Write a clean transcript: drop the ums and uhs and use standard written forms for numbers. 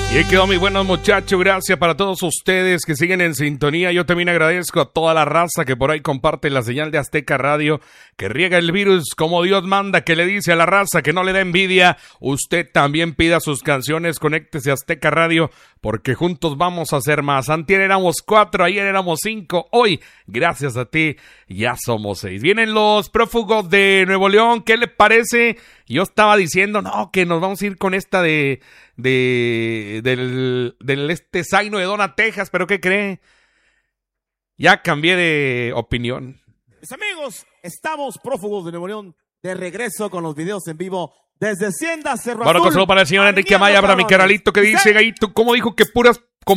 Y ahí quedó, mis buenos muchachos. Gracias para todos ustedes que siguen en sintonía. Yo también agradezco a toda la raza que por ahí comparte la señal de Azteca Radio, que riega el virus como Dios manda, que le dice a la raza que no le da envidia. Usted también pida sus canciones, conéctese a Azteca Radio, porque juntos vamos a hacer más. Antier éramos 4, ayer éramos 5, hoy, gracias a ti, ya somos 6. Vienen los prófugos de Nuevo León, ¿qué le parece? Yo estaba diciendo, no, que nos vamos a ir con esta del Zaino de Dona, Texas, pero ¿qué cree? Ya cambié de opinión. Mis amigos, estamos prófugos de Nuevo León de regreso con los videos en vivo desde Hacienda Cerro Azul. Bueno, solo para el señor Enrique Amaya, para mi caralito que dice, Gallito, ¿cómo dijo que puras